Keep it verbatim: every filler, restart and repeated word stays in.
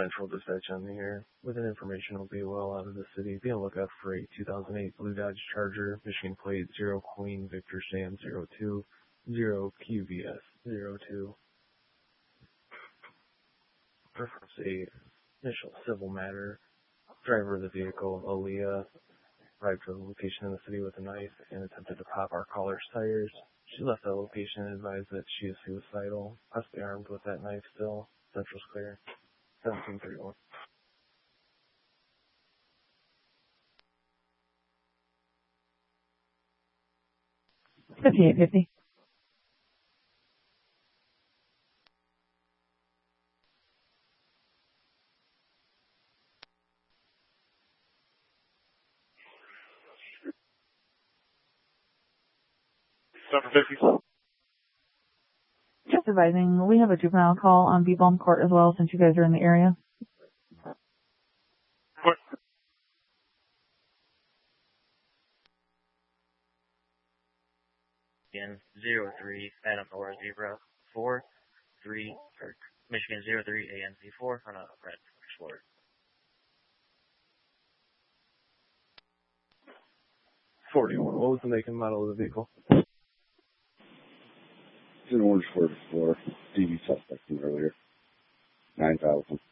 Central Dispatch on the air. With an information will be well out of the city. Be on the lookout for a two thousand eight Blue Dodge Charger, Michigan plate zero Queen Victor Sam zero two zero Q V S zero two. Reference a initial civil matter. Driver of the vehicle, Aaliyah, arrived to the location in the city with a knife and attempted to pop our caller's tires. She left the location and advised that she is suicidal, possibly armed with that knife still. Central's clear. seventeen thirty-one. fifty-eight fifty. seven fifty. Just advising, we have a juvenile call on B-Balm Court as well since you guys are in the area. What? Michigan zero three, Adam Nora Zebra four three, or Michigan zero three A N Z four on a red Explorer. forty-one. What was the make and model of the vehicle? It's an orange Ford Explorer. D V suspect from earlier. nine thousand.